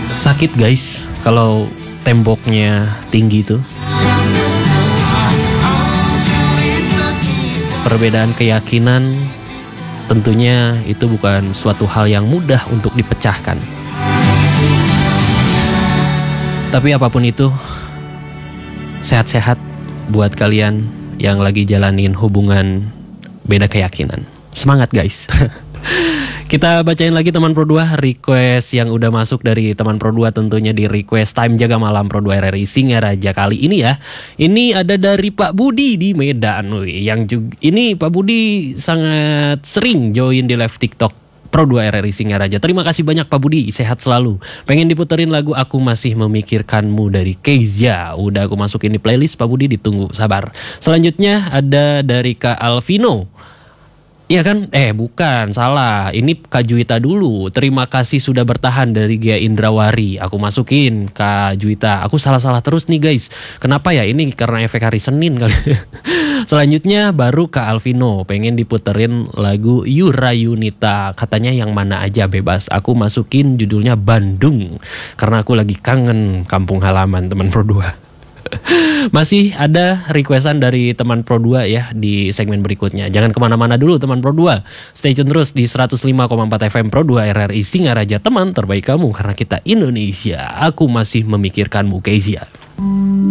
Sakit guys kalau temboknya tinggi tuh. Perbedaan keyakinan tentunya itu bukan suatu hal yang mudah untuk dipecahkan. Tapi apapun itu, sehat-sehat buat kalian yang lagi jalanin hubungan beda keyakinan. Semangat guys. Kita bacain lagi teman Pro 2 request yang udah masuk dari teman Pro 2, tentunya di request Time Jaga Malam Pro 2 RRI Singaraja kali ini ya. Ini ada dari Pak Budi di Medan. Yang juga, ini Pak Budi sangat sering join di live TikTok Pro 2 RRI Singaraja. Terima kasih banyak Pak Budi, sehat selalu. Pengen diputerin lagu Aku Masih Memikirkanmu dari Kezia. Udah aku masukin di playlist Pak Budi, ditunggu sabar. Selanjutnya ada dari Kak Alvino. Iya kan? Bukan, salah. Ini Kak Juwita dulu. Terima kasih sudah bertahan dari Gia Indrawari. Aku masukin Kak Juwita. Aku salah-salah terus nih guys. Kenapa ya? Ini karena efek hari Senin kali. Selanjutnya baru Kak Alvino. Pengen diputerin lagu Yura Yunita. Katanya yang mana aja bebas. Aku masukin judulnya Bandung. Karena aku lagi kangen kampung halaman teman Pro 2. Masih ada requestan dari teman Pro 2 ya di segmen berikutnya. Jangan kemana-mana dulu teman Pro 2. Stay tune terus di 105,4 FM Pro 2 RRI Singaraja. Teman terbaik kamu karena kita Indonesia. Aku Masih Memikirkanmu Kezia.